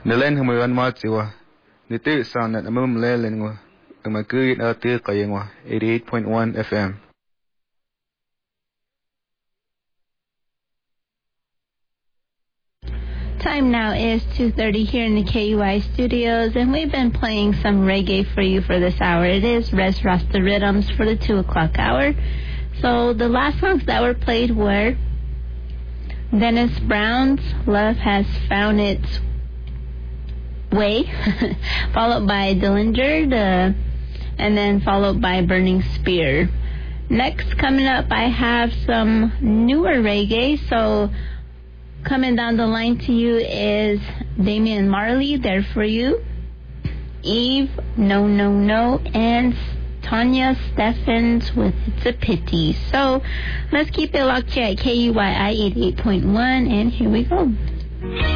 Nelen humuan matsiwa. Nitu sound at amum lelengwa. Umakuit atu kayengwa. 88.1 FM. Time now is 2:30 here in the KUI studios, and we've been playing some reggae for you for this hour. It is Res Rasta Rhythms for the 2 o'clock hour. So the last songs that were played were Dennis Brown's Love Has Found Its Way, followed by Dillinger, and then followed by Burning Spear. Next, coming up, I have some newer reggae, so coming down the line to you is Damian Marley, There For You, Eve, No, No, No, and Tanya Steffens with It's a Pity. So let's keep it locked here at KUII 88.1, and here we go.